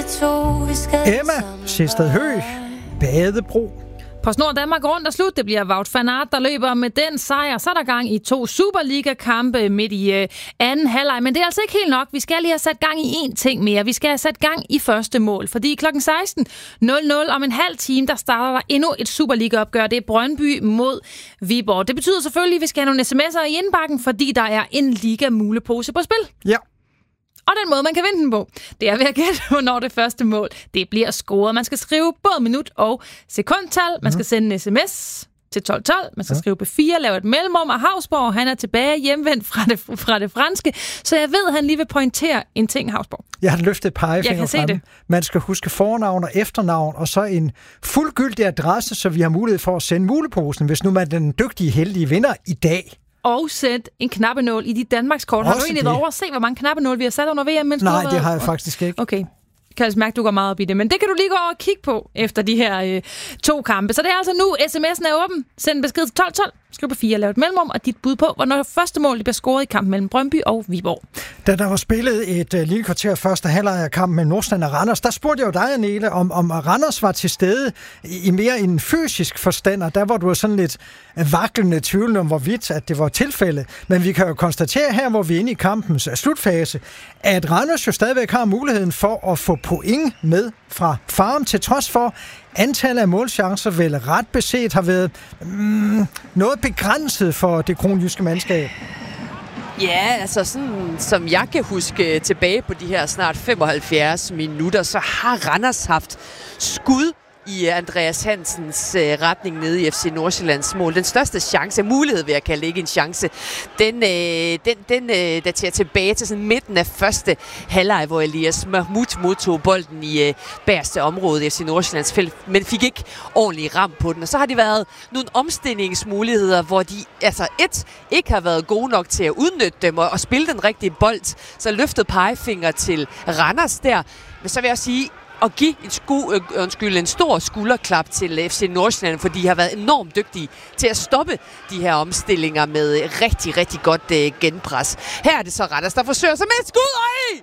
Emma Sjested Høgh, Badebro. På Snor Danmark rundt og slut. Det bliver Wout van Aert, der løber med den sejr. Så er der gang i 2 Superliga-kampe midt i anden halvleg. Men det er altså ikke helt nok. Vi skal lige have sat gang i én ting mere. Vi skal have sat gang i første mål. Fordi kl. 16.00 om en halv time, der starter der endnu et Superliga-opgør. Det er Brøndby mod Viborg. Det betyder selvfølgelig, at vi skal have nogle sms'er i indbakken, fordi der er en liga-mulepose på spil. Ja. Og den måde, man kan vinde den på, det er ved at gætte, hvornår det første mål det bliver scoret. Man skal skrive både minut og sekundtal. Man skal sende en sms til 1212. Man skal skrive B4, lave et mellemrum. Og Hausborg, han er tilbage hjemvendt fra det franske. Så jeg ved, at han lige vil pointere en ting, Hausborg. Jeg har løftet pegefinger frem. Man skal huske fornavn og efternavn, og så en fuldgyldig adresse, så vi har mulighed for at sende muleposen, hvis nu man er den dygtige, heldige vinder i dag. Og sæt en knappenål i dit Danmarkskort. Har du egentlig været over at se, hvor mange knappenål vi har sat under VM? Nej, det har jeg faktisk ikke. Okay. Kan altså mærke, du går meget op i det. Men det kan du lige gå over og kigge på efter de her 2 kampe. Så det er altså nu, sms'en er åben. Send en besked til 1212. Skriv på 4, lav et mellemrum og dit bud på, hvornår første mål bliver scoret i kampen mellem Brøndby og Viborg. Da der var spillet et lille kvarter første halvleg af kampen mellem Nordsjælland og Randers, der spurgte jeg jo dig, Annette, om Randers var til stede i mere en fysisk forstand, og der var du sådan lidt vaklende tvivlende om, hvorvidt at det var tilfældet. Men vi kan jo konstatere her, hvor vi er inde i kampens slutfase, at Randers jo stadigvæk har muligheden for at få point med fra Farum, til trods for antallet af målchancer vel ret beset har været noget begrænset for det kronjyske mandskab. Ja, altså sådan, som jeg kan huske tilbage på de her snart 75 minutter, så har Randers haft skud i Andreas Hansens retning nede i FC Nordsjællands mål. Den største chance, mulighed vil jeg kalde ikke en chance, den daterer tilbage til sådan midten af første halvleg, hvor Elias Mahmoud modtog bolden i bagerste område i FC Nordsjællands felt, men fik ikke ordentlig ram på den. Og så har de været nogle omstillingsmuligheder, hvor de altså ikke har været gode nok til at udnytte dem og spille den rigtige bold. Så løftet pegefinger til Randers der. Men så vil jeg sige, og give en stor skulderklap til FC Nordsjælland, for de har været enormt dygtige til at stoppe de her omstillinger med rigtig, rigtig godt genpres. Her er det så Randers, der forsøger sig med et skud.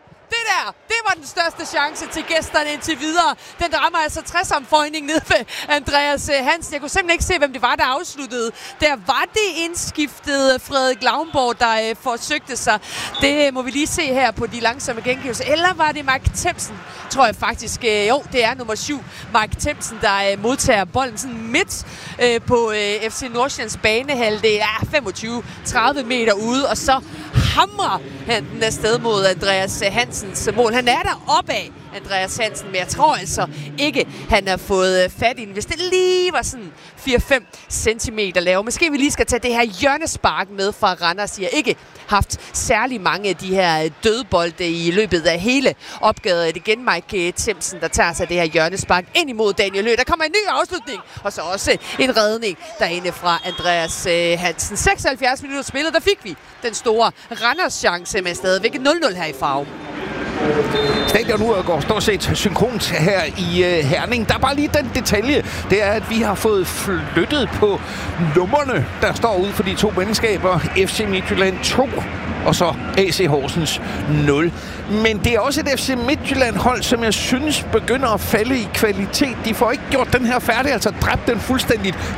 Det var den største chance til gæsterne indtil videre. Den rammer altså 60-omføjning ned ved Andreas Hansen. Jeg kunne simpelthen ikke se, hvem det var, der afsluttede. Der var det indskiftet Frederik Launborg, der forsøgte sig. Det må vi lige se her på de langsomme gengivelser. Eller var det Mark Themsen, tror jeg faktisk. Jo, det er nummer 7, Mark Themsen, der modtager bolden sådan midt på FC Nordsjællands banehalvdel. Det er 25-30 meter ude, og så hamrer han den afsted mod Andreas Hansens mål. Han er der opad, Andreas Hansen, men jeg tror altså ikke, han har fået fat i den. Hvis det lige var sådan 4-5 centimeter lav. Måske vi lige skal tage det her hjørnespark med fra Randers. De har ikke haft særlig mange af de her dødbolde i løbet af hele opgaven. Igen Mike Themsen, der tager sig det her hjørnespark ind imod Daniel Lø. Der kommer en ny afslutning, og så også en redning derinde fra Andreas Hansen. 76 minutter spillet, der fik vi den store Randers chance med stadigvæk 0-0 her i Farum. Stadionuret går stort set synkront her i Herning. Der er bare lige den detalje, det er, at vi har fået flyttet på numrene, der står ude for de 2 mandskaber. FC Midtjylland 2 og så AC Horsens 0. Men det er også et FC Midtjylland-hold, som jeg synes begynder at falde i kvalitet. De får ikke gjort den her færdig, altså dræbt den fuldstændigt